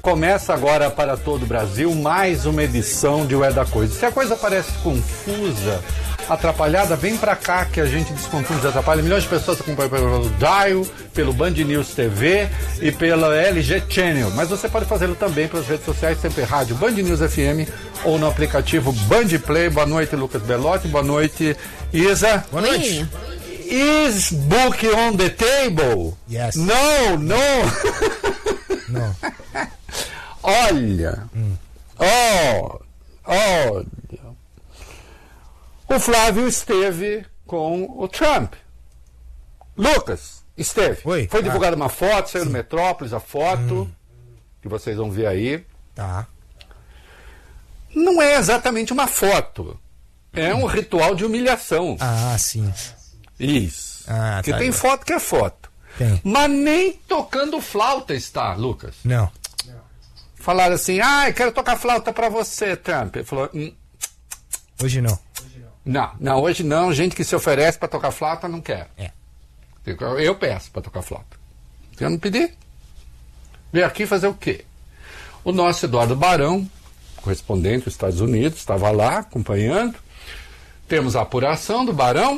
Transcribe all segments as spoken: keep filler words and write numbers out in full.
Começa agora para todo o Brasil mais uma edição de O É da Coisa. Se a coisa parece confusa, atrapalhada, vem pra cá que a gente desconfunde, atrapalha. Milhões de pessoas acompanham pelo Dial, pelo Band News T V e pela L G Channel. Mas você pode fazê-lo também pelas redes sociais, sempre rádio Band News F M ou no aplicativo Band Play. Boa noite, Lucas Belotti. Boa noite, Isa. Boa noite. Is book on the table? Yes. No, no. Não. Olha. Hum. Oh, olha. O Flávio esteve com o Trump. Lucas, esteve. Oi. Foi divulgada ah. uma foto, saiu Sim. no Metrópolis, a foto, hum. que vocês vão ver aí. Tá. Não é exatamente uma foto. É um ritual de humilhação. Ah, sim. Isso. Ah, Porque tá tem aí. foto que é foto. Tem. Mas nem tocando flauta está, Lucas. Não. Falaram assim, ah, eu quero tocar flauta pra você, Trump. Ele falou, hum, Hoje não. não, não, hoje não. Gente que se oferece pra tocar flauta, não quer. É. Eu peço pra tocar flauta. Se eu não pedir, veio aqui fazer o quê? O nosso Eduardo Barão, correspondente dos Estados Unidos, estava lá acompanhando. Temos a apuração do Barão.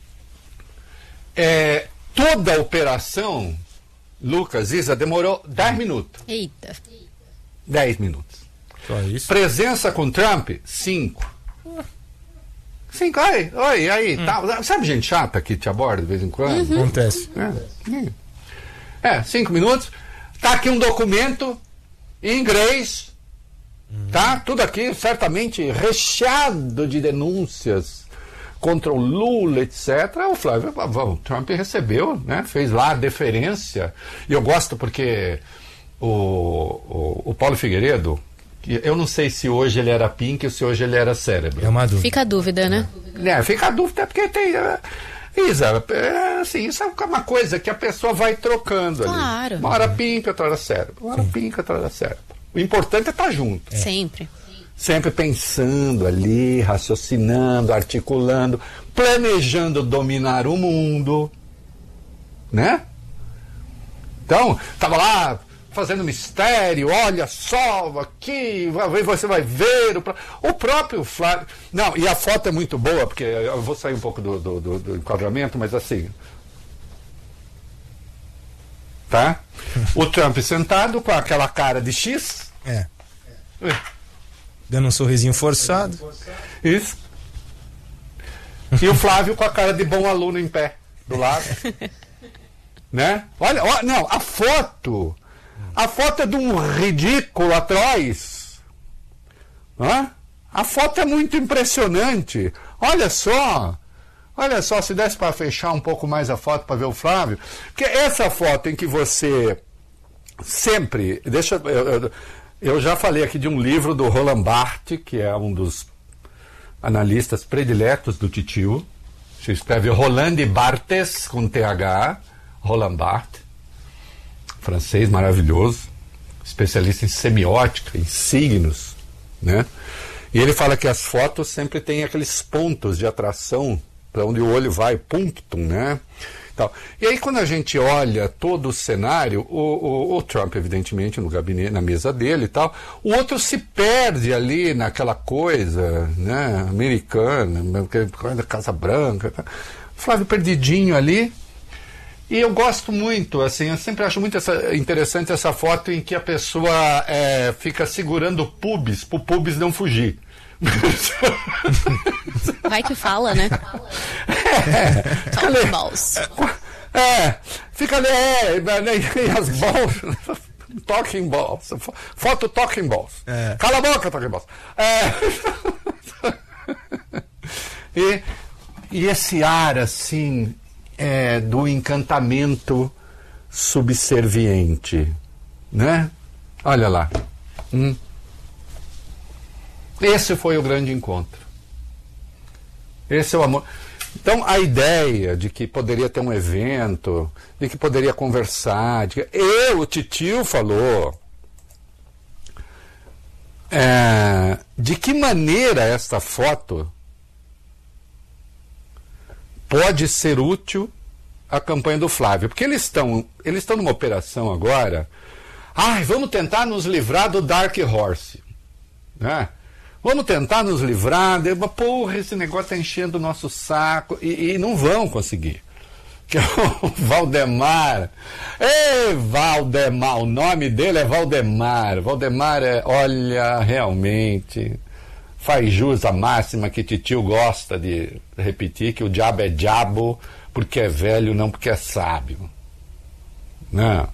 É, toda a operação, Lucas, Isa, demorou dez minutos. Eita. dez minutos. Só isso. Presença com Trump, cinco. Cinco, oi, oi, aí, hum. tá. Sabe gente chata que te aborda de vez em quando? Uhum. Acontece. É. é, cinco minutos. Tá aqui um documento em inglês. Uhum. Tá? Tudo aqui certamente recheado de denúncias contra o Lula, etcétera. O Flávio, o Trump recebeu, né? Fez lá a deferência. E eu gosto porque o, o, o Paulo Figueiredo, eu não sei se hoje ele era pink ou se hoje ele era cérebro. É uma dúvida. Fica a dúvida, né? É, fica a dúvida porque tem... É, Isa, é, assim, isso é uma coisa que a pessoa vai trocando claro. ali. Uma hora pink, outra hora cérebro. Uma hora pink, outra hora cérebro. O importante é estar junto. É. Sempre. Sempre pensando ali, raciocinando, articulando, planejando dominar o mundo. Né? Então, estava lá fazendo mistério, olha só, aqui, você vai ver. O, o próprio Flávio... Não, e a foto é muito boa, porque eu vou sair um pouco do, do, do, do enquadramento, mas assim... Tá? O Trump sentado com aquela cara de X. É. Dando um sorrisinho forçado. Isso. E o Flávio com a cara de bom aluno em pé, do lado. Né? Olha, olha, não, a foto... A foto é de um ridículo atroz. Hã? A foto é muito impressionante. Olha só. Olha só, se desse para fechar um pouco mais a foto para ver o Flávio. Porque essa foto em que você sempre... Deixa, eu, eu, eu já falei aqui de um livro do Roland Barthes, que é um dos analistas prediletos do Titio. Se escreve Roland Barthes, com T H. Roland Barthes. Francês maravilhoso, especialista em semiótica, em signos, né? E ele fala que as fotos sempre têm aqueles pontos de atração para onde o olho vai, punctum, né? Então, e aí quando a gente olha todo o cenário, o, o, o Trump, evidentemente, no gabinete, na mesa dele e tal, o outro se perde ali naquela coisa, né, americana, coisa da Casa Branca, tá? Flávio perdidinho ali. E eu gosto muito, assim, eu sempre acho muito essa, interessante essa foto em que a pessoa é, fica segurando o pubis, para o pubis não fugir. Vai que fala, né? É, Talking balls. É, fica ali, é, e as balls, talking balls, foto talking balls. É. Cala a boca, talking balls. É. E, e esse ar, assim... É, do encantamento subserviente, né? Olha lá. Hum. Esse foi o grande encontro. Esse é o amor. Então, a ideia de que poderia ter um evento, de que poderia conversar, de que... eu, o Titio falou, é, de que maneira esta foto pode ser útil à campanha do Flávio. Porque eles estão, eles estão numa operação agora Ai, vamos tentar nos livrar do Dark Horse. Né? Vamos tentar nos livrar. De... Porra, esse negócio está enchendo o nosso saco. E, e não vão conseguir. Que é o Valdemar. Ei, Valdemar. O nome dele é Valdemar. Valdemar é, olha, realmente... Faz jus à máxima que titio gosta de repetir, que o diabo é diabo porque é velho, não porque é sábio. Não.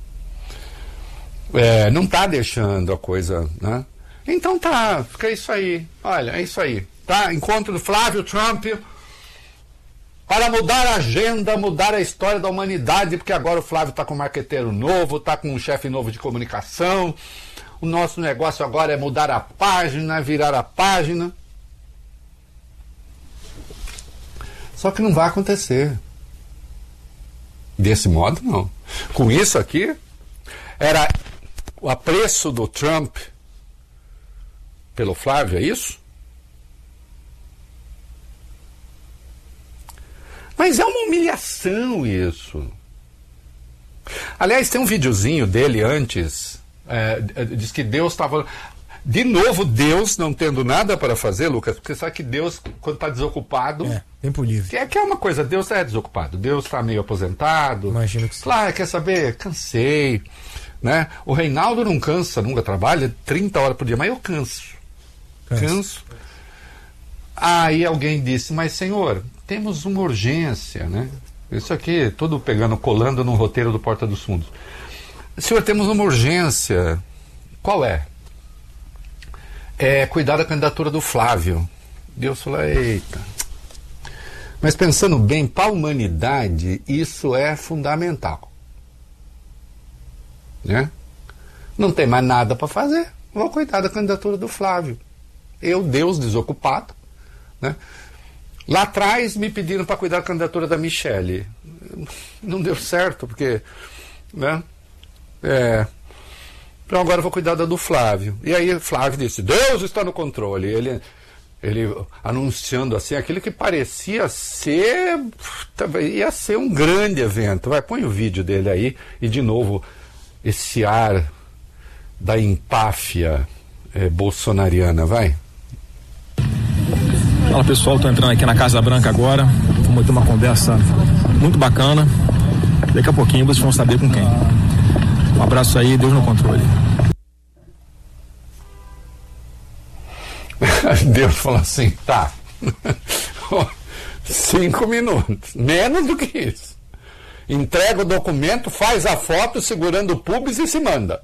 É, não está deixando a coisa, né? Então tá, fica isso aí. Olha, é isso aí. Tá? Encontro do Flávio Trump para mudar a agenda, mudar a história da humanidade, porque agora o Flávio está com um marqueteiro novo, está com um chefe novo de comunicação. O nosso negócio agora é mudar a página, virar a página. Só que não vai acontecer. Desse modo, não. Com isso aqui, era o apreço do Trump pelo Flávio, é isso? Mas é uma humilhação isso. Aliás, tem um videozinho dele antes... É, diz que Deus estava... De novo, Deus não tendo nada para fazer, Lucas, porque sabe que Deus, quando está desocupado... É, tempo livre. Que é, que é uma coisa, Deus é desocupado. Deus está meio aposentado. Imagino que sim. Claro, quer saber? Cansei. Né? O Reinaldo não cansa, nunca trabalha trinta horas por dia, mas eu canso. Canso. Canso. Aí alguém disse, mas senhor, temos uma urgência, né? Isso aqui, tudo pegando, colando no roteiro do Porta dos Fundos. Senhor, temos uma urgência. Qual é? É cuidar da candidatura do Flávio. Deus falou, eita. Mas pensando bem, para a humanidade, isso é fundamental. Né? Não tem mais nada para fazer. Vou cuidar da candidatura do Flávio. Eu, Deus, desocupado. Né? Lá atrás me pediram para cuidar da candidatura da Michele. Não deu certo, porque... Né? É, então agora eu vou cuidar da do Flávio. E aí Flávio disse, Deus está no controle. Ele, ele anunciando assim, aquilo que parecia ser, ia ser um grande evento. Vai, põe o vídeo dele aí, e de novo, esse ar da empáfia é, bolsonariana, vai. Fala pessoal, estou entrando aqui na Casa Branca agora. Vamos ter uma conversa muito bacana. Daqui a pouquinho vocês vão saber com quem. Um abraço aí, Deus no controle. Deus falou assim, tá. Cinco minutos. Menos do que isso. Entrega o documento, faz a foto segurando o pubis e se manda.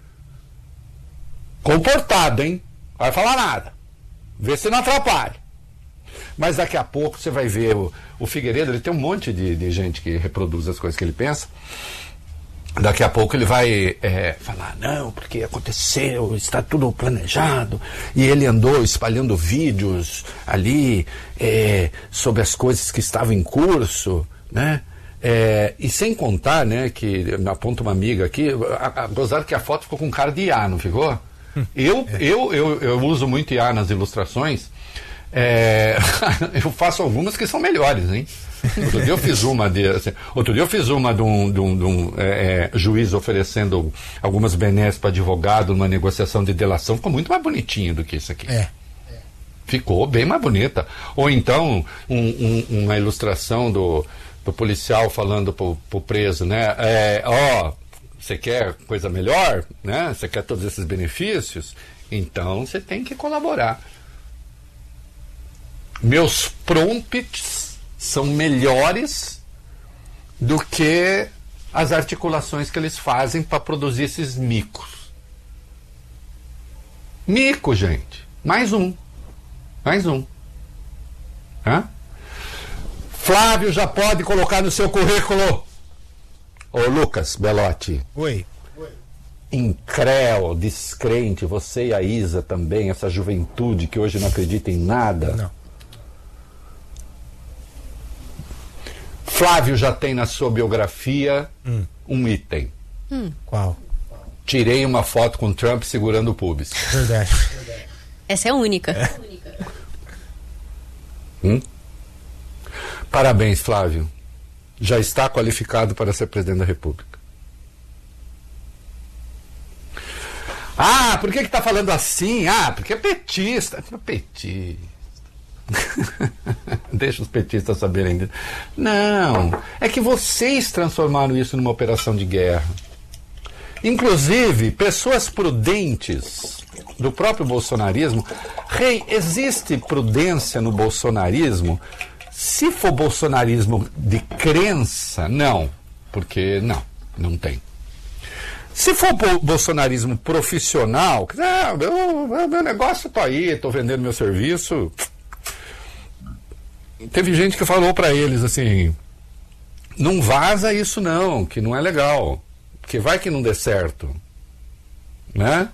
Comportado, hein? Vai falar nada. Vê se não atrapalha. Mas daqui a pouco você vai ver o, o Figueiredo, ele tem um monte de, de gente que reproduz as coisas que ele pensa. Daqui a pouco ele vai é, falar, não, porque aconteceu, está tudo planejado, e ele andou espalhando vídeos ali é, sobre as coisas que estavam em curso, né? É, e sem contar, né, que me aponta uma amiga aqui, a, a, gozado que a foto ficou com cara de I A, não ficou? Eu, é. eu, eu, eu uso muito I A nas ilustrações, é, eu faço algumas que são melhores, hein? Outro dia eu fiz uma de, assim, outro dia eu fiz uma de um, de um, de um é, é, juiz oferecendo algumas benesses para advogado numa negociação de delação. Ficou muito mais bonitinho do que isso aqui. É. Ficou bem mais bonita. Ou então um, um, uma ilustração do, do policial falando pro, pro preso, né? É, ó, você quer coisa melhor, né? Você quer todos esses benefícios? Então você tem que colaborar. Meus prompts são melhores do que as articulações que eles fazem para produzir esses micos. Mico, gente. Mais um. Mais um. Hã? Flávio já pode colocar no seu currículo. Ô Lucas Belotti. Oi. Incréu, descrente, você e a Isa também, essa juventude que hoje não acredita em nada. Não. Flávio já tem na sua biografia hum. um item. Hum. Qual? Tirei uma foto com Trump segurando o pubis. Verdade. Essa é a única. É. Hum? Parabéns, Flávio. Já está qualificado para ser presidente da República. Ah, por que que tá falando assim? Ah, porque é petista. Petista. Deixa os petistas saberem. Não, é que vocês transformaram isso numa operação de guerra. Inclusive, pessoas prudentes do próprio bolsonarismo. Rei, existe prudência no bolsonarismo? Se for bolsonarismo de crença, não. Porque não, não tem. Se for bo- bolsonarismo profissional, ah, meu, meu negócio tá aí, tô vendendo meu serviço. Teve gente que falou para eles assim: não vaza isso não, que não é legal, que vai que não dê certo, né?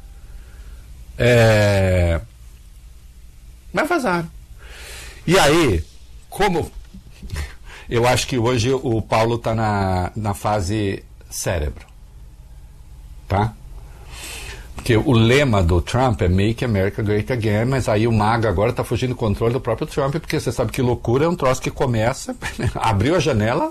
É... Mas vazaram. E aí, como eu acho que hoje o Paulo está na, na fase cérebro, tá? Porque o lema do Trump é Make America Great Again, mas aí o MAGA agora está fugindo do controle do próprio Trump, porque você sabe que loucura é um troço que começa, abriu a janela,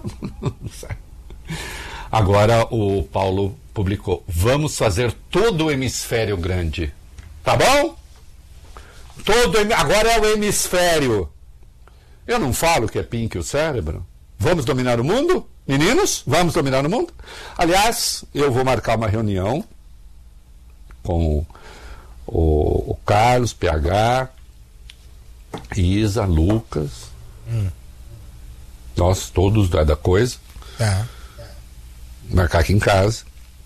agora o Paulo publicou: vamos fazer todo o hemisfério grande, tá bom? Todo, agora é o hemisfério. Eu não falo que é pink o cérebro. Vamos dominar o mundo? Meninos, vamos dominar o mundo? Aliás, eu vou marcar uma reunião com o, o Carlos, P H, Isa, Lucas, hum. nós todos da, da coisa. Tá. Marcar aqui em casa.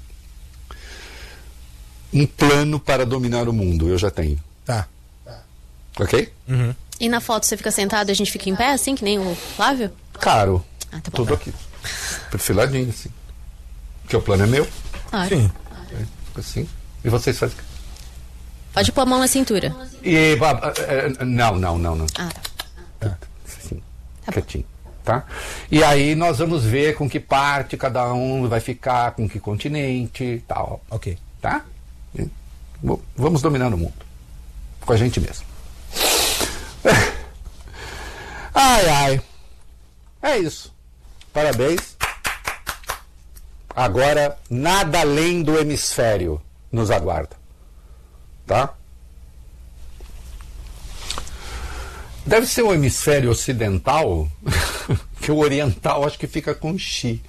Um plano para dominar o mundo, eu já tenho. Tá. Ok? Uhum. E na foto você fica sentado e a gente fica em pé, assim, que nem o Flávio? Claro. Ah, tá bom. Tudo aqui. Perfiladinho, assim. Porque o plano é meu. Claro. Sim. É, fica assim. E vocês fazem. Pode pôr a mão na cintura. E, uh, uh, não, não, não, não. Ah, tá. Assim, Tá quietinho, tá? E aí nós vamos ver com que parte cada um vai ficar, com que continente e tal. Ok. Tá? E, v- vamos dominar o mundo. Com a gente mesmo. Ai, ai. É isso. Parabéns. Agora, nada além do hemisfério nos aguarda. Tá? Deve ser o hemisfério ocidental, que o oriental acho que fica com chi.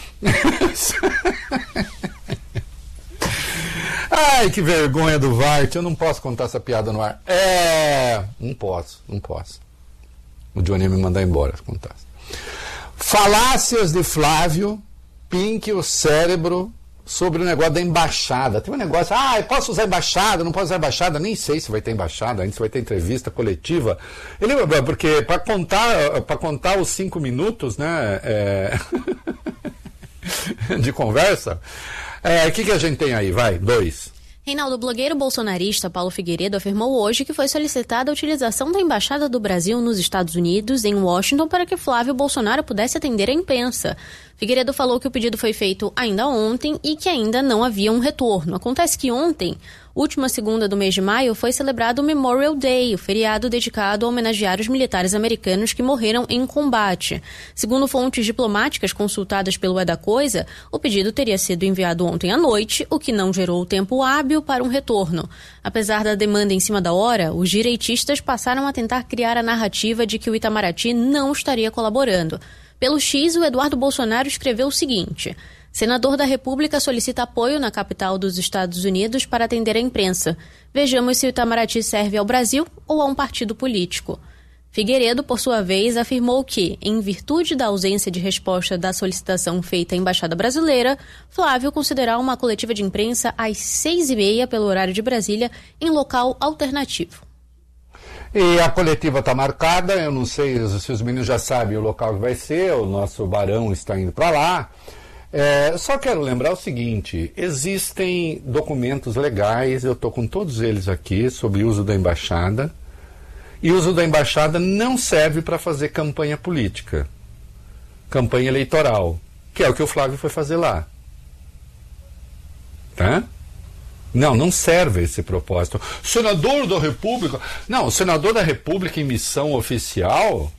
Ai, que vergonha do Vart, eu não posso contar essa piada no ar. É, não posso, não posso. O Johnny ia me mandar embora se contasse. Falácias de Flávio, Pink, o cérebro, sobre o negócio da embaixada. Tem um negócio, ah, eu posso usar embaixada, não posso usar embaixada, nem sei se vai ter embaixada, ainda se vai ter entrevista coletiva. Ele, porque para contar, para contar os cinco minutos, né, é, de conversa, o é, que, que a gente tem aí? Vai, dois. Reinaldo, o blogueiro bolsonarista Paulo Figueiredo afirmou hoje que foi solicitada a utilização da Embaixada do Brasil nos Estados Unidos, em Washington, para que Flávio Bolsonaro pudesse atender a imprensa. Figueiredo falou que o pedido foi feito ainda ontem e que ainda não havia um retorno. Acontece que ontem, última segunda do mês de maio, foi celebrado o Memorial Day, o feriado dedicado a homenagear os militares americanos que morreram em combate. Segundo fontes diplomáticas consultadas pelo É da Coisa, o pedido teria sido enviado ontem à noite, o que não gerou tempo hábil para um retorno. Apesar da demanda em cima da hora, os direitistas passaram a tentar criar a narrativa de que o Itamaraty não estaria colaborando. Pelo X, o Eduardo Bolsonaro escreveu o seguinte: senador da República solicita apoio na capital dos Estados Unidos para atender a imprensa. Vejamos se o Itamaraty serve ao Brasil ou a um partido político. Figueiredo, por sua vez, afirmou que, em virtude da ausência de resposta da solicitação feita à Embaixada Brasileira, Flávio considerará uma coletiva de imprensa às seis e meia pelo horário de Brasília, em local alternativo. E a coletiva está marcada, eu não sei se os meninos já sabem o local que vai ser, o nosso barão está indo para lá. É, só quero lembrar o seguinte: existem documentos legais, eu estou com todos eles aqui, sobre o uso da embaixada. E o uso da embaixada não serve para fazer campanha política, campanha eleitoral, que é o que o Flávio foi fazer lá. Tá? Não, não serve esse propósito. Senador da República... Não, o senador da República em missão oficial,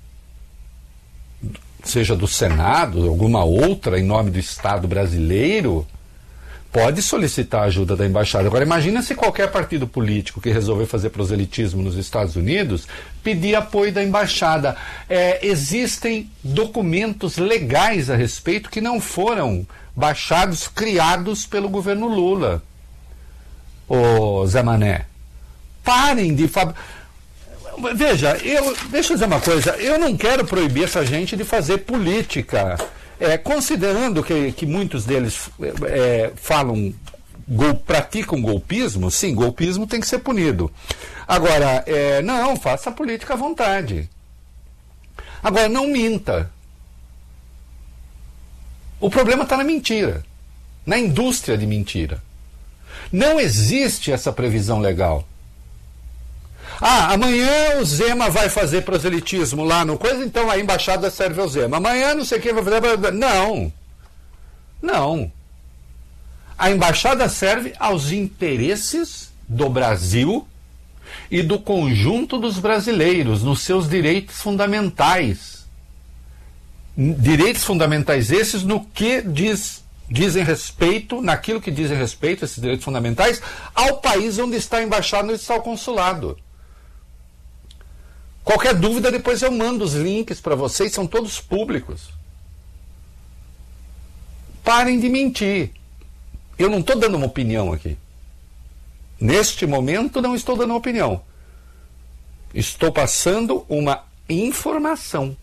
seja do Senado, alguma outra em nome do Estado brasileiro, pode solicitar a ajuda da embaixada. Agora, imagina se qualquer partido político que resolver fazer proselitismo nos Estados Unidos pedir apoio da embaixada. É, existem documentos legais a respeito que não foram baixados, criados pelo governo Lula. Ô Zé Mané, parem de... Fab... Veja, eu, deixa eu dizer uma coisa, eu não quero proibir essa gente de fazer política. É, considerando que, que muitos deles é, falam, gol, praticam golpismo, sim, golpismo tem que ser punido. Agora, é, não, faça a política à vontade. Agora, não minta. O problema está na mentira, na indústria de mentira. Não existe essa previsão legal. Ah, amanhã o Zema vai fazer proselitismo lá no coisa, então a embaixada serve ao Zema. Amanhã não sei quem vai fazer... Não. Não. A embaixada serve aos interesses do Brasil e do conjunto dos brasileiros, nos seus direitos fundamentais. Direitos fundamentais esses no que diz, dizem respeito, naquilo que dizem respeito, esses direitos fundamentais, ao país onde está a embaixada, onde está o consulado. Qualquer dúvida, depois eu mando os links para vocês, são todos públicos. Parem de mentir. Eu não estou dando uma opinião aqui. Neste momento, não estou dando uma opinião. Estou passando uma informação.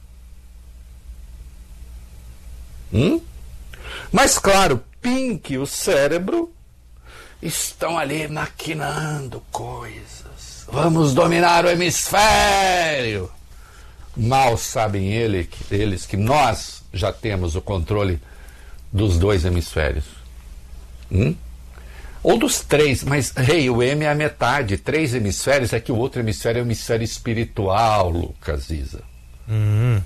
Hum? Mas, claro, Pink e o cérebro estão ali maquinando coisas. Vamos dominar o hemisfério. Mal sabem ele, eles que nós já temos o controle dos dois hemisférios. Hum? Ou dos três, mas, rei, hey, o M é a metade. Três hemisférios é que o outro hemisfério é o hemisfério espiritual, Lucas Isa. Hum.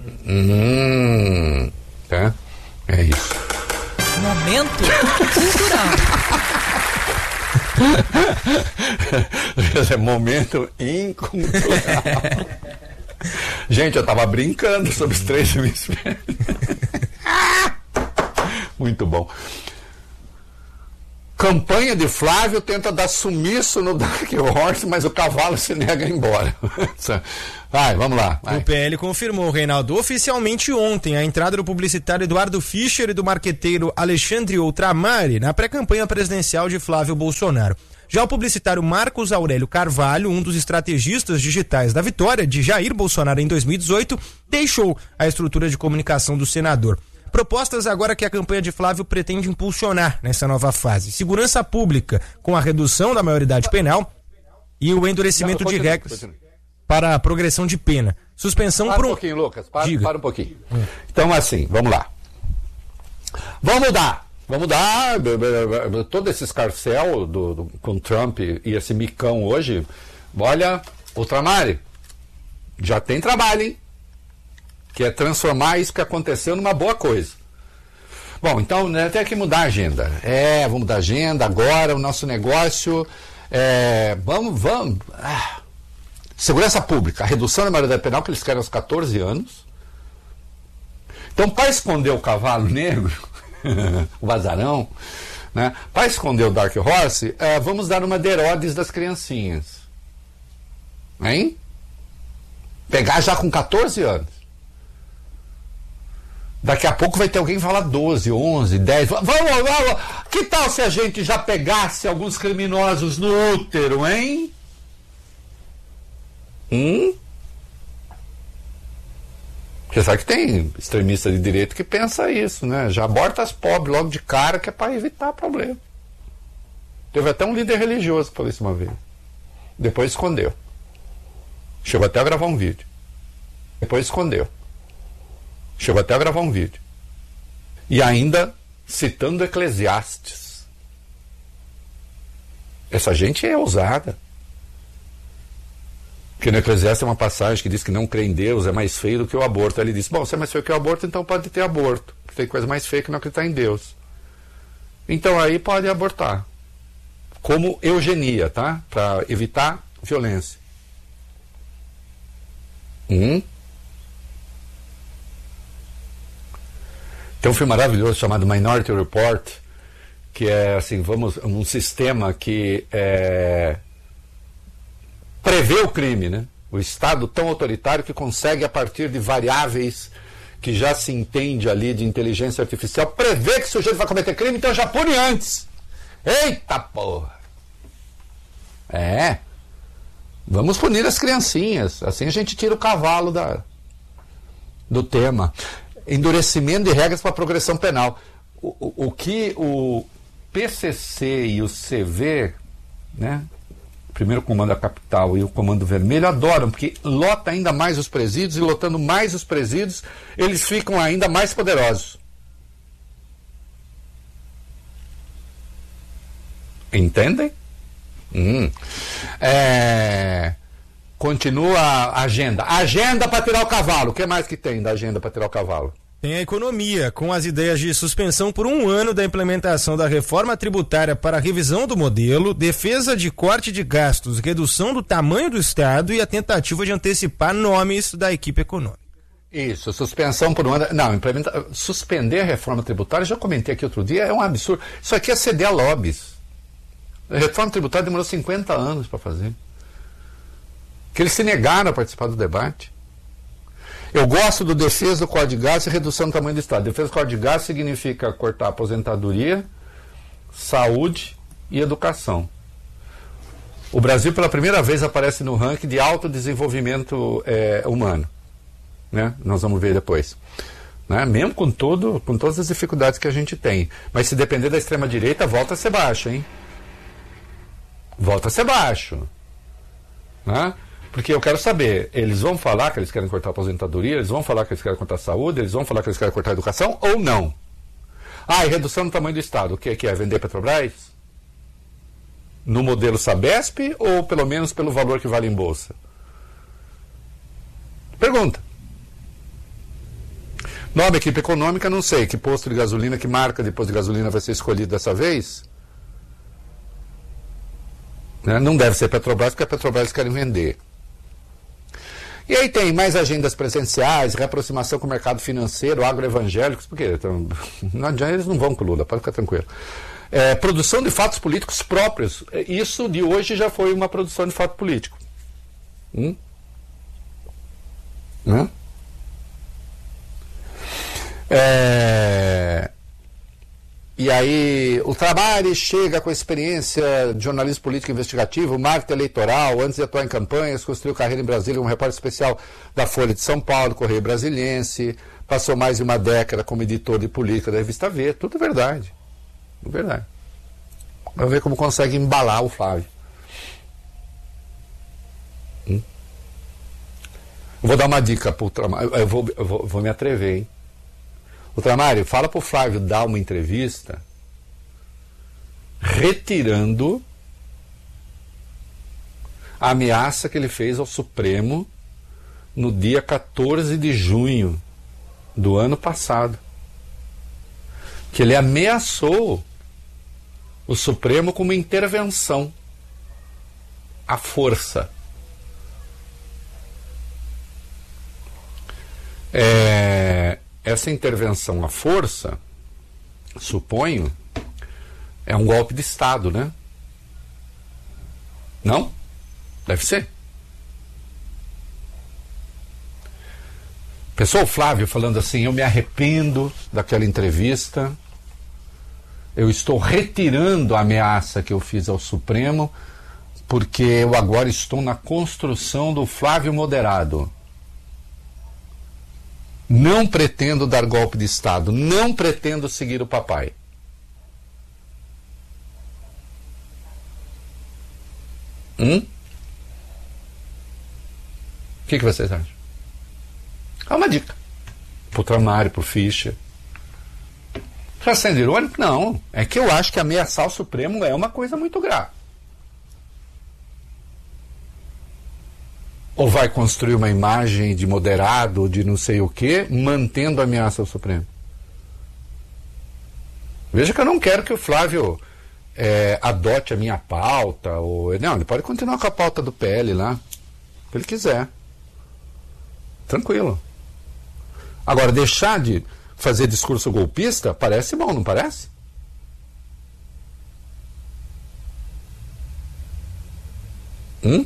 Hum. Tá? É isso. Momento cultural. É momento incultural. Gente, eu tava brincando sobre os três hemisférios. Muito bom. Campanha de Flávio tenta dar sumiço no Dark Horse, mas o cavalo se nega a ir embora. Vai, vamos lá. Vai. O P L confirmou, Reinaldo, oficialmente ontem a entrada do publicitário Eduardo Fischer e do marqueteiro Alexandre Outramari na pré-campanha presidencial de Flávio Bolsonaro. Já o publicitário Marcos Aurélio Carvalho, um dos estrategistas digitais da vitória de Jair Bolsonaro em dois mil e dezoito, deixou a estrutura de comunicação do senador. Propostas agora que a campanha de Flávio pretende impulsionar nessa nova fase. Segurança pública com a redução da maioridade penal e o endurecimento de regras para a progressão de pena. Suspensão para por um pouquinho, Lucas. Para, para um pouquinho. Hum. Então, assim, vamos lá. Vamos mudar. Vamos dar todo esse escarcel do, do, com Trump e esse micão hoje. Olha, Outramari, já tem trabalho, hein? Que é transformar isso que aconteceu numa boa coisa. Bom, então, né, tem que mudar a agenda. É, vamos mudar a agenda agora, o nosso negócio. É, vamos, vamos. Ah, segurança pública, a redução da maioridade penal que eles querem aos catorze anos. Então, para esconder o cavalo negro, o vazarão, né, para esconder o Dark Horse, é, vamos dar uma de Herodes das criancinhas. Hein? Pegar já com catorze anos. Daqui a pouco vai ter alguém que fala doze, onze, dez. Vamos, vamos. Que tal se a gente já pegasse alguns criminosos no útero, hein? Hum? Porque sabe que tem extremista de direita que pensa isso, né? Já aborta as pobres logo de cara, que é para evitar problema. Teve até um líder religioso que falou isso uma vez. Depois escondeu. Chegou até a gravar um vídeo. Depois escondeu. Chegou até a gravar um vídeo. E ainda citando Eclesiastes. Essa gente é ousada. Porque no Eclesiastes tem uma passagem que diz que não crê em Deus é mais feio do que o aborto. Aí ele disse, bom, se é mais feio que o aborto, então pode ter aborto. Porque tem coisa mais feia que não acreditar em Deus. Então aí pode abortar. Como eugenia, tá? Para evitar violência. Hum? Tem um filme maravilhoso chamado Minority Report, que é assim, vamos, um sistema que é, prevê o crime, né? O Estado tão autoritário que consegue, a partir de variáveis que já se entende ali de inteligência artificial, prever que o sujeito vai cometer crime, então já pune antes. Eita porra! É. Vamos punir as criancinhas. Assim a gente tira o cavalo da, do tema. Endurecimento de regras para progressão penal. O, o, o que o P C C e o C V, né? Primeiro Comando da Capital e o Comando Vermelho adoram, porque lota ainda mais os presídios, e lotando mais os presídios, eles ficam ainda mais poderosos. Entendem? Hum. É... Continua a agenda. Agenda para tirar o cavalo. O que mais que tem da agenda para tirar o cavalo? Tem a economia, com as ideias de suspensão por um ano da implementação da reforma tributária para a revisão do modelo, defesa de corte de gastos, redução do tamanho do Estado e a tentativa de antecipar nomes da equipe econômica. Isso, suspensão por um ano. Não, implementa... suspender a reforma tributária, já comentei aqui outro dia, é um absurdo. Isso aqui é ceder a lobbies. A reforma tributária demorou cinquenta anos para fazer. Que eles se negaram a participar do debate. Eu gosto do defesa do Código de Gastos e redução do tamanho do Estado. Defesa do Código de Gastos significa cortar aposentadoria, saúde e educação. O Brasil, pela primeira vez, aparece no ranking de alto desenvolvimento é, humano. Né? Nós vamos ver depois. Né? Mesmo com, todo, com todas as dificuldades que a gente tem. Mas se depender da extrema-direita, volta a ser baixo, hein? Volta a ser baixo. Né? Porque eu quero saber, eles vão falar que eles querem cortar a aposentadoria, eles vão falar que eles querem cortar a saúde, eles vão falar que eles querem cortar a educação ou não? Ah, e redução do tamanho do Estado, o que é, que é? Vender Petrobras? No modelo Sabesp ou pelo menos pelo valor que vale em bolsa? Pergunta. Nova equipe econômica, não sei, que posto de gasolina, que marca de posto de gasolina vai ser escolhido dessa vez? Né? Não deve ser Petrobras, porque a Petrobras querem vender. E aí tem mais agendas presenciais, reaproximação com o mercado financeiro, agroevangélicos, porque então, não adianta, eles não vão com o Lula, pode ficar tranquilo. É, produção de fatos políticos próprios. Isso de hoje já foi uma produção de fato político. Hum? Hum? É... E aí, o trabalho chega com a experiência de jornalismo político investigativo, marketing eleitoral, antes de atuar em campanhas, construiu carreira em Brasília como repórter especial da Folha de São Paulo, Correio Brasiliense, passou mais de uma década como editor de política da Revista V, tudo verdade. Tudo verdade. Vamos ver como consegue embalar o Flávio. Hum? Vou dar uma dica para o Tramário, eu vou, eu vou, vou me atrever, hein? O Tramário, fala para o Flávio dar uma entrevista retirando a ameaça que ele fez ao Supremo no dia quatorze de junho do ano passado. Que ele ameaçou o Supremo com uma intervenção à força. É... Essa intervenção à força, suponho, é um golpe de Estado, né? Não? Deve ser. Pensou o Flávio falando assim, eu me arrependo daquela entrevista, eu estou retirando a ameaça que eu fiz ao Supremo, porque eu agora estou na construção do Flávio moderado. Não pretendo dar golpe de Estado, não pretendo seguir o papai. Hum? O que, que vocês acham? É uma dica. Pro Tramário, pro Fischer. Está sendo irônico? Não. É que eu acho que ameaçar o Supremo é uma coisa muito grave. Ou vai construir uma imagem de moderado, de não sei o quê, mantendo a ameaça ao Supremo? Veja que eu não quero que o Flávio é, adote a minha pauta. Ou, não, ele pode continuar com a pauta do P L lá, se ele quiser. Tranquilo. Agora, deixar de fazer discurso golpista parece bom, não parece? Hum?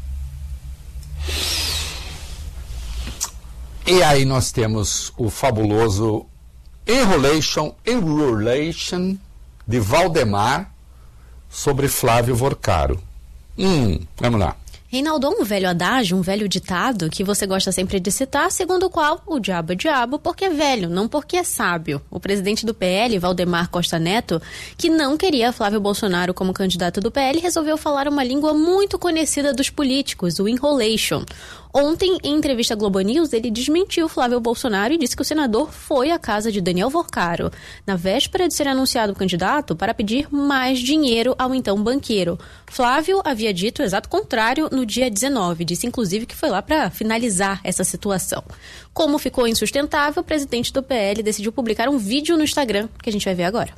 E aí nós temos o fabuloso Enrolation, Enrolation de Valdemar sobre Flávio Vorcaro. Hum, vamos lá. Reinaldo, um velho adágio, um velho ditado que você gosta sempre de citar, segundo o qual o diabo é diabo porque é velho, não porque é sábio. O presidente do P L, Valdemar Costa Neto, que não queria Flávio Bolsonaro como candidato do P L, resolveu falar uma língua muito conhecida dos políticos, o enrolation. Ontem, em entrevista à Globo News, ele desmentiu Flávio Bolsonaro e disse que o senador foi à casa de Daniel Vorcaro, na véspera de ser anunciado o candidato, para pedir mais dinheiro ao então banqueiro. Flávio havia dito o exato contrário no dia dezenove, disse inclusive que foi lá para finalizar essa situação. Como ficou insustentável, o presidente do P L decidiu publicar um vídeo no Instagram, que a gente vai ver agora.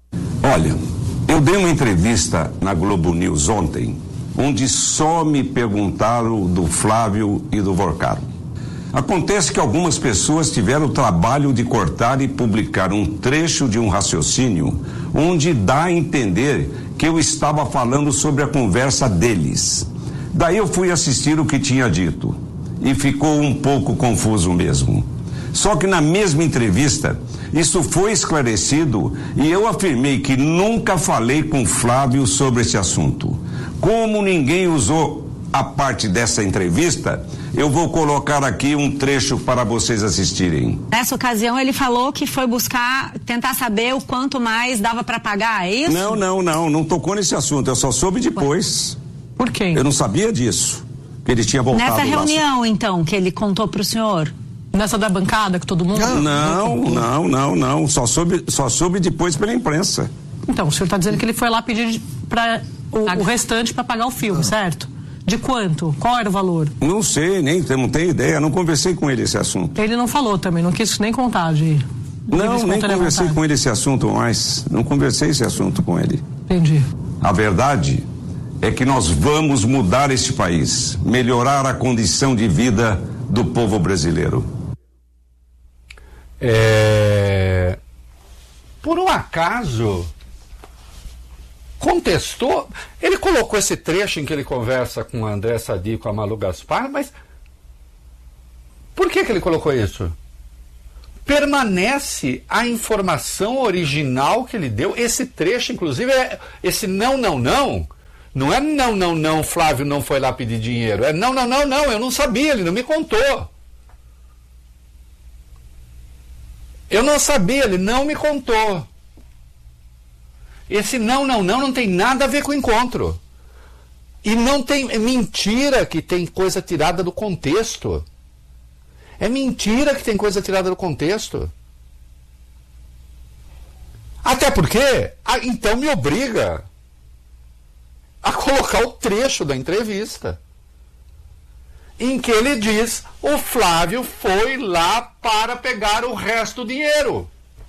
Olha, eu dei uma entrevista na Globo News ontem, onde só me perguntaram do Flávio e do Vorcaro. Acontece que algumas pessoas tiveram o trabalho de cortar e publicar um trecho de um raciocínio onde dá a entender que eu estava falando sobre a conversa deles. Daí eu fui assistir o que tinha dito e ficou um pouco confuso mesmo. Só que na mesma entrevista, isso foi esclarecido e eu afirmei que nunca falei com Flávio sobre esse assunto. Como ninguém usou a parte dessa entrevista, eu vou colocar aqui um trecho para vocês assistirem. Nessa ocasião ele falou que foi buscar, tentar saber o quanto mais dava para pagar, é isso? Não, não, não, não tocou nesse assunto, eu só soube depois. Por quê? Eu não sabia disso, que ele tinha voltado. Nessa reunião, lá. Então, que ele contou pro senhor? Nessa da bancada que todo mundo... Não, não, não, não, só soube, só soube depois pela imprensa. Então, o senhor está dizendo que ele foi lá pedir para o, o restante para pagar o filme, certo? De quanto? Qual era o valor? Não sei, nem não tenho ideia, não conversei com ele esse assunto. Ele não falou também, não quis nem contar de... de não, nem conversei com ele esse assunto mais, não conversei esse assunto com ele. Entendi. A verdade é que nós vamos mudar este país, melhorar a condição de vida do povo brasileiro. É... Por um acaso, contestou, ele colocou esse trecho em que ele conversa com o André Sadi, com a Malu Gaspar, mas por que que ele colocou isso? Permanece a informação original que ele deu, esse trecho, inclusive, é esse não, não, não, não é não, não, não, Flávio não foi lá pedir dinheiro, é não, não, não, não, eu não sabia, ele não me contou. Eu não sabia, ele não me contou. Esse não, não, não, não tem nada a ver com o encontro. E não tem, é mentira que tem coisa tirada do contexto. É mentira que tem coisa tirada do contexto. Até porque, ah, então me obriga a colocar o trecho da entrevista em que ele diz: o Flávio foi lá para pegar o resto do dinheiro.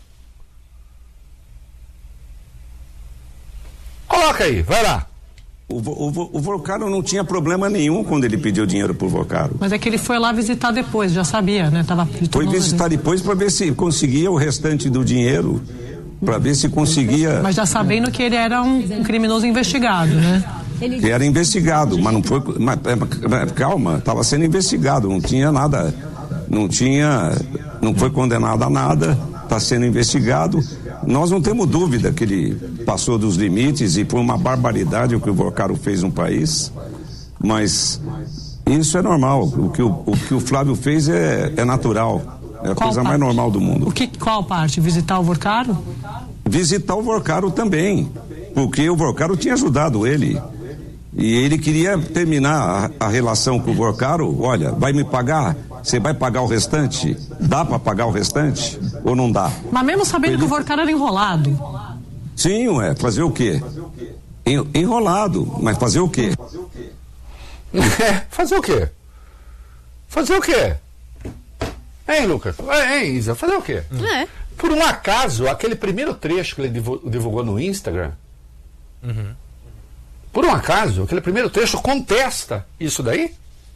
Coloca aí, vai lá. O, o, o Vorcaro não tinha problema nenhum quando ele pediu dinheiro pro Vorcaro. Mas é que ele foi lá visitar depois, já sabia, né? Tava foi visitar ali. depois para ver se conseguia o restante do dinheiro, para ver se conseguia... Mas já sabendo que ele era um, um criminoso investigado, né? Que era investigado, mas não foi... Mas, calma, estava sendo investigado, não tinha nada, não tinha... Não foi condenado a nada, está sendo investigado. Nós não temos dúvida que ele passou dos limites e foi uma barbaridade o que o Vorcaro fez no país, mas isso é normal. O que o, o, que o Flávio fez é, é natural, é a qual coisa parte? mais normal do mundo. O que, qual parte? Visitar o Vorcaro? Visitar o Vorcaro também, porque o Vorcaro tinha ajudado ele. E ele queria terminar a, a relação com o Vorcaro. Olha, vai me pagar? Você vai pagar o restante? Dá para pagar o restante? Ou não dá? Mas mesmo sabendo ele... que o Vorcaro era enrolado. Sim, ué, fazer o quê? Enrolado, mas fazer o quê? É, fazer o quê? Fazer o quê? Hein, Lucas? Hein, Isa? Fazer o quê? É. Por um acaso, aquele primeiro trecho que ele divulgou no Instagram, uhum. por um acaso, aquele primeiro trecho contesta isso daí?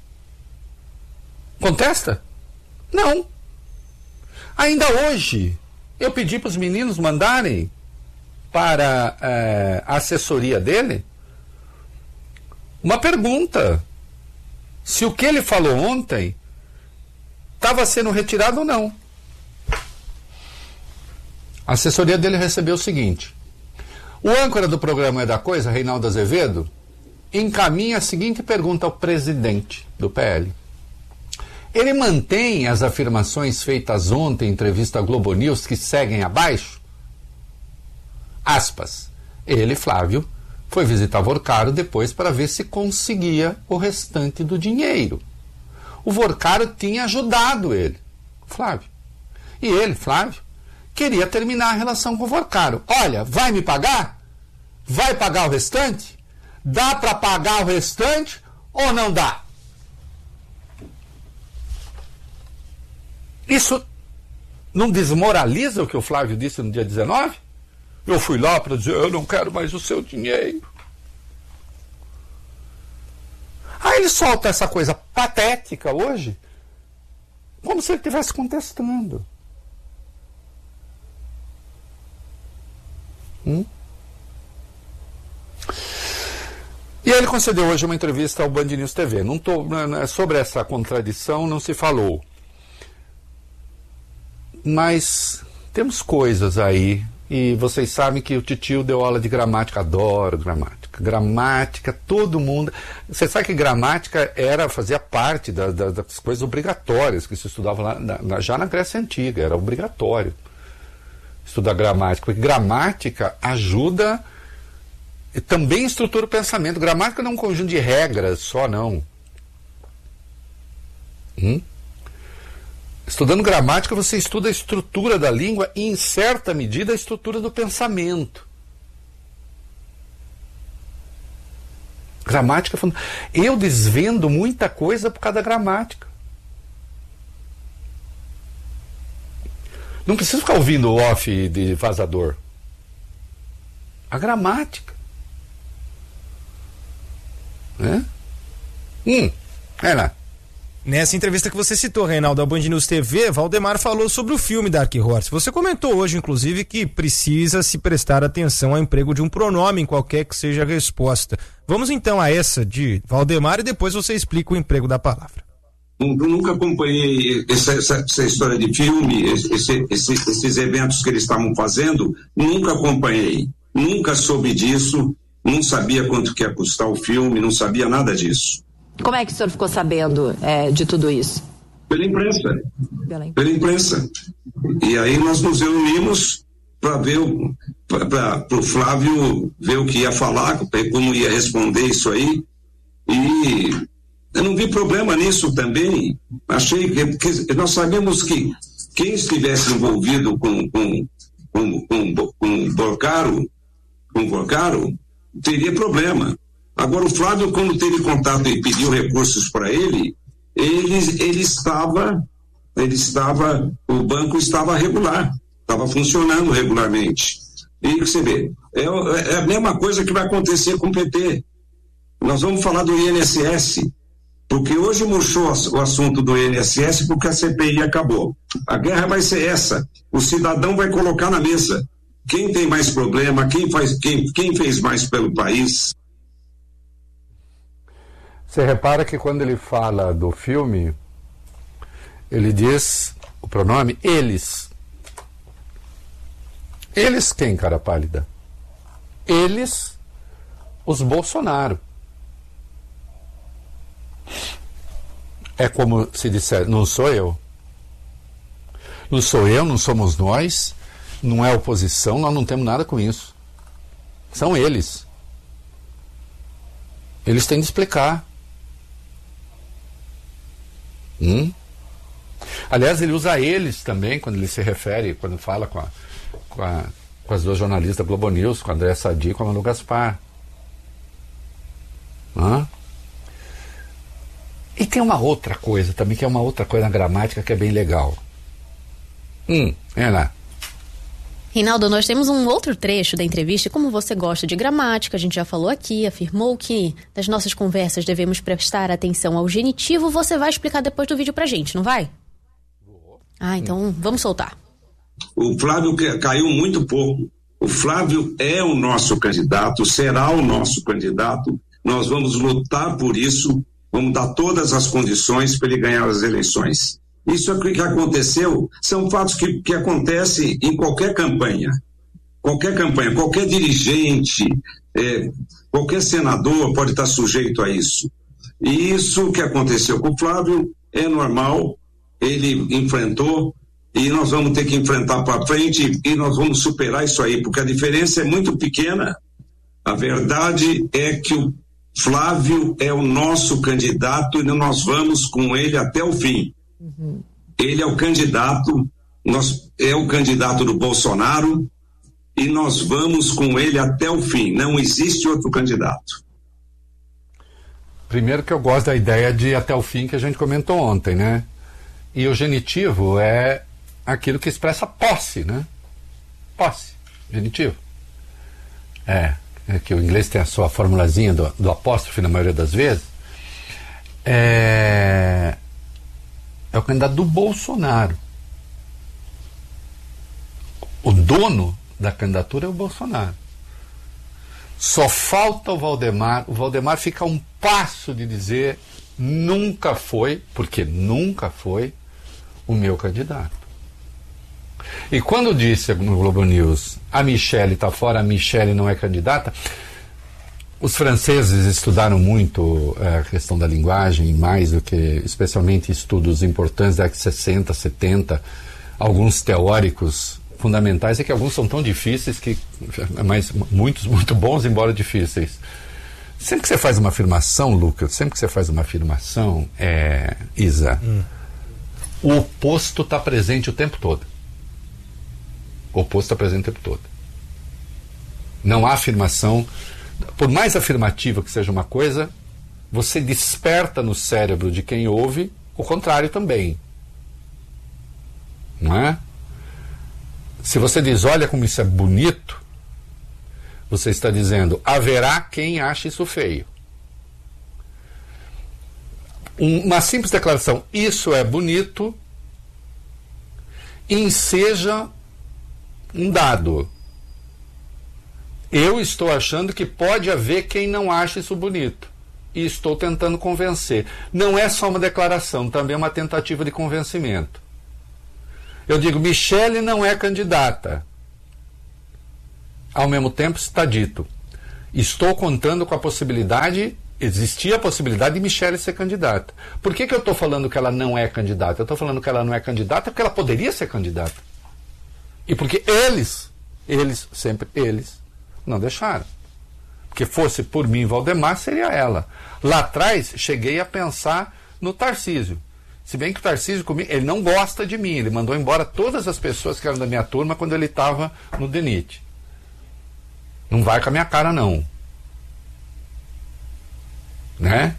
Contesta? Não. Ainda hoje, eu pedi para os meninos mandarem para é, a assessoria dele uma pergunta. Se o que ele falou ontem estava sendo retirado ou não. A assessoria dele recebeu o seguinte: o âncora do programa É da Coisa, Reinaldo Azevedo, encaminha a seguinte pergunta ao presidente do P L. Ele mantém as afirmações feitas ontem em entrevista à Globo News que seguem abaixo? Aspas. Ele, Flávio, foi visitar Vorcaro depois para ver se conseguia o restante do dinheiro. O Vorcaro tinha ajudado ele, Flávio. E ele, Flávio, queria terminar a relação com o Vorcaro. Olha, vai me pagar? Vai pagar o restante? Dá para pagar o restante ou não dá? Isso não desmoraliza o que o Flávio disse no dia dezenove? Eu fui lá para dizer, eu não quero mais o seu dinheiro. Aí ele solta essa coisa patética hoje, como se ele estivesse contestando. Hum? E ele concedeu hoje uma entrevista ao Band News T V. Não tô, sobre essa contradição não se falou. Mas temos coisas aí. E vocês sabem que o titio deu aula de gramática. Adoro gramática. Gramática, todo mundo... Você sabe que gramática era, fazia parte da, da, das coisas obrigatórias que se estudava lá, na, já na Grécia Antiga. Era obrigatório estudar gramática. Porque gramática ajuda... E também estrutura o pensamento. Gramática não é um conjunto de regras só, não. Hum? Estudando gramática, você estuda a estrutura da língua e, em certa medida, a estrutura do pensamento. Gramática... Eu desvendo muita coisa por causa da gramática. Não preciso ficar ouvindo o off de vazador. A gramática. É? Hum, é lá. Nessa entrevista que você citou, Reinaldo, da Band News T V, Valdemar falou sobre o filme Dark Horse. Você comentou hoje, inclusive, que precisa se prestar atenção ao emprego de um pronome em qualquer que seja a resposta. Vamos então a essa de Valdemar e depois você explica o emprego da palavra. Eu nunca acompanhei essa, essa, essa história de filme, esse, esse, esses eventos que eles estavam fazendo, nunca acompanhei, nunca soube disso, não sabia quanto que ia custar o filme, não sabia nada disso. Como é que o senhor ficou sabendo é, de tudo isso? Pela imprensa. Pela imprensa. Pela imprensa. E aí nós nos reunimos para ver, para o Flávio ver o que ia falar, como ia responder isso aí. E eu não vi problema nisso também. Achei que, que nós sabemos que quem estivesse envolvido com com com, com, com Vorcaro, com Vorcaro, teria problema. Agora, o Flávio, quando teve contato e pediu recursos para ele, ele, ele estava, ele estava, o banco estava regular, estava funcionando regularmente. E você vê, é, é a mesma coisa que vai acontecer com o P T. Nós vamos falar do I N S S, porque hoje murchou o assunto do I N S S porque a C P I acabou. A guerra vai ser essa, o cidadão vai colocar na mesa quem tem mais problema, quem, faz, quem, quem fez mais pelo país. Você repara que quando ele fala do filme, ele diz o pronome eles. Eles quem, cara pálida? Eles, os Bolsonaro. É como se disser, não sou eu. Não sou eu, não somos nós, não é oposição, nós não temos nada com isso. São eles. Eles têm de explicar. Hum? Aliás, ele usa eles também quando ele se refere, quando fala com, a, com, a, com as duas jornalistas da Globo News, com a Andréa Sadi e com a Manu Gaspar. Hã? E tem uma outra coisa também, que é uma outra coisa na gramática que é bem legal. Hum, é lá. Reinaldo, nós temos um outro trecho da entrevista. Como você gosta de gramática, a gente já falou aqui, afirmou que nas nossas conversas devemos prestar atenção ao genitivo. Você vai explicar depois do vídeo pra gente, não vai? Ah, então vamos soltar. O Flávio caiu muito pouco. O Flávio é o nosso candidato, será o nosso candidato. nós vamos lutar por isso, vamos dar todas as condições para ele ganhar as eleições. Isso é o que aconteceu, são fatos que, que acontecem em qualquer campanha. Qualquer campanha, qualquer dirigente, é, qualquer senador pode estar sujeito a isso. E isso que aconteceu com o Flávio é normal, ele enfrentou e nós vamos ter que enfrentar para frente e nós vamos superar isso aí, porque a diferença é muito pequena. A verdade é que o Flávio é o nosso candidato e nós vamos com ele até o fim. Uhum. Ele é o candidato, nós, é o candidato do Bolsonaro e nós vamos com ele até o fim. Não existe outro candidato. Primeiro que eu gosto da ideia de até o fim que a gente comentou ontem, né? E o genitivo é aquilo que expressa posse, né? Posse, genitivo. É, é que o inglês tem a sua formulazinha do, do apóstrofe na maioria das vezes. É, é o candidato do Bolsonaro. O dono da candidatura é o Bolsonaro. Só falta o Valdemar. O Valdemar fica a um passo de dizer nunca foi, porque nunca foi o meu candidato. E quando disse no Globo News a Michelle está fora, a Michelle não é candidata, os franceses estudaram muito é, a questão da linguagem, mais do que, especialmente estudos importantes da década de sessenta, setenta, alguns teóricos fundamentais, é que alguns são tão difíceis que, mas muitos muito bons, embora difíceis. Sempre que você faz uma afirmação, Lucas, sempre que você faz uma afirmação, é, Isa, hum. o oposto está presente o tempo todo. O oposto está presente o tempo todo. Não há afirmação, por mais afirmativa que seja uma coisa, você desperta no cérebro de quem ouve o contrário também. Não é? Se você diz, olha como isso é bonito, você está dizendo, haverá quem ache isso feio. Um, uma simples declaração, isso é bonito, enseja um dado. Eu estou achando que pode haver quem não ache isso bonito. E estou tentando convencer. Não é só uma declaração, também é uma tentativa de convencimento. Eu digo, Michelle não é candidata. Ao mesmo tempo está dito, estou contando com a possibilidade, existia a possibilidade de Michelle ser candidata. Por que que eu estou falando que ela não é candidata? Eu estou falando que ela não é candidata porque ela poderia ser candidata. E porque eles, eles, sempre eles, não deixaram. Porque fosse por mim, Valdemar, seria ela. Lá atrás, cheguei a pensar no Tarcísio. Se bem que o Tarcísio comigo, ele não gosta de mim, ele mandou embora todas as pessoas que eram da minha turma quando ele estava no D N I T. Não vai com a minha cara, não. Né?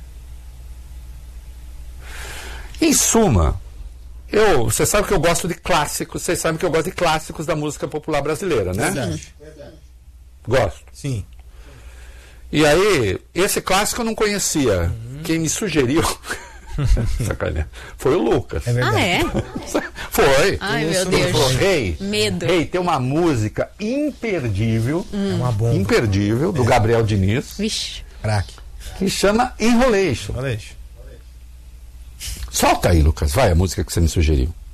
Em suma, eu, você sabe que eu gosto de clássicos, vocês sabem que eu gosto de clássicos da música popular brasileira, né? Verdade. Gosto. Sim. E aí, esse clássico eu não conhecia. Uhum. Quem me sugeriu sacanagem, foi o Lucas. É verdade. Ah, é? Foi. Ai, meu Deus. Falou, Rei, medo. Rei, tem uma música imperdível, hum. é uma bomba. imperdível, do é. Gabriel Diniz. Vixe. Craque. Que chama Enrolation. Enrolation. Solta aí, Lucas, vai, a música que você me sugeriu.